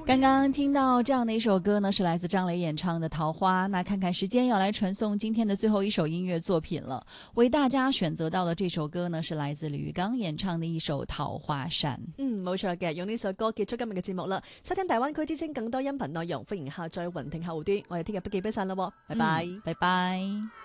刚刚听到这样的一首歌呢，是来自张磊演唱的《桃花》。那看看时間，要來傳送今天的最後一首音樂作品了。為大家選擇到的這首歌呢，是來自李玉剛演唱的一首《桃花扇》。 冇錯嘅，用呢首歌結束今日嘅節目啦。收聽大灣區之聲更多音頻內容，歡迎下載雲聽客戶端。我哋聽日不見不散啦，拜拜， 拜拜。